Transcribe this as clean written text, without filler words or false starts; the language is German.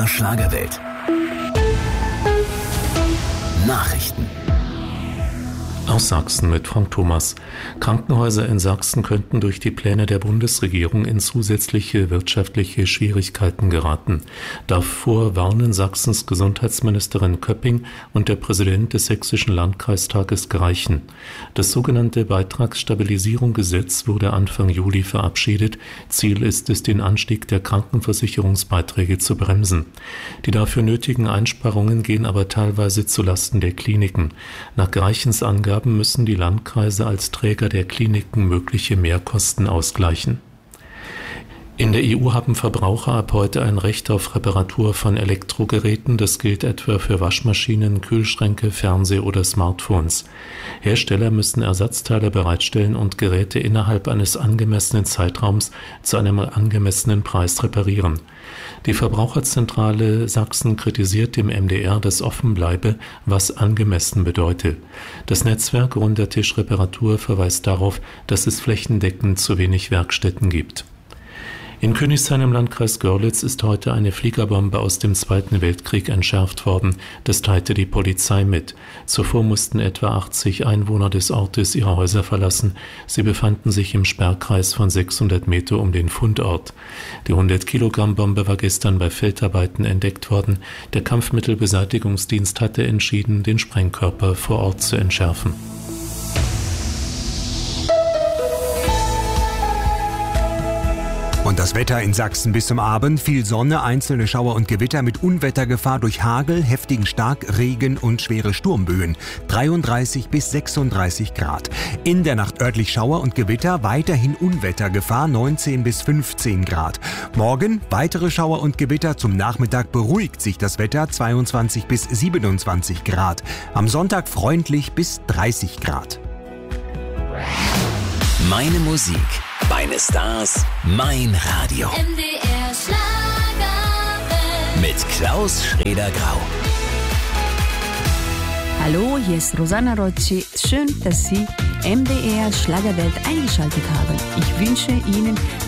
MDR Schlagerwelt. Nachrichten. Aus Sachsen mit Frank Thomas. Krankenhäuser in Sachsen könnten durch die Pläne der Bundesregierung in zusätzliche wirtschaftliche Schwierigkeiten geraten. Davor warnen Sachsens Gesundheitsministerin Köpping und der Präsident des Sächsischen Landkreistages Greichen. Das sogenannte Beitragsstabilisierungsgesetz wurde Anfang Juli verabschiedet. Ziel ist es, den Anstieg der Krankenversicherungsbeiträge zu bremsen. Die dafür nötigen Einsparungen gehen aber teilweise zulasten der Kliniken. Nach Greichens Angaben müssen die Landkreise als Träger der Kliniken mögliche Mehrkosten ausgleichen. In der EU haben Verbraucher ab heute ein Recht auf Reparatur von Elektrogeräten. Das gilt etwa für Waschmaschinen, Kühlschränke, Fernseh- oder Smartphones. Hersteller müssen Ersatzteile bereitstellen und Geräte innerhalb eines angemessenen Zeitraums zu einem angemessenen Preis reparieren. Die Verbraucherzentrale Sachsen kritisiert dem MDR, dass offen bleibe, was angemessen bedeutet. Das Netzwerk Runder Tisch Reparatur verweist darauf, dass es flächendeckend zu wenig Werkstätten gibt. In Königshain im Landkreis Görlitz ist heute eine Fliegerbombe aus dem Zweiten Weltkrieg entschärft worden. Das teilte die Polizei mit. Zuvor mussten etwa 80 Einwohner des Ortes ihre Häuser verlassen. Sie befanden sich im Sperrkreis von 600 Meter um den Fundort. Die 100-Kilogramm-Bombe war gestern bei Feldarbeiten entdeckt worden. Der Kampfmittelbeseitigungsdienst hatte entschieden, den Sprengkörper vor Ort zu entschärfen. Und das Wetter in Sachsen bis zum Abend: viel Sonne, einzelne Schauer und Gewitter mit Unwettergefahr durch Hagel, heftigen Starkregen und schwere Sturmböen. 33 bis 36 Grad. In der Nacht örtlich Schauer und Gewitter, weiterhin Unwettergefahr, 19 bis 15 Grad. Morgen weitere Schauer und Gewitter, zum Nachmittag beruhigt sich das Wetter, 22 bis 27 Grad. Am Sonntag freundlich bis 30 Grad. Meine Musik, meine Stars, mein Radio. MDR Schlagerwelt. Mit Klaus Schreder-Grau. Hallo, hier ist Rosanna Rocci. Schön, dass Sie MDR Schlagerwelt eingeschaltet haben. Ich wünsche Ihnen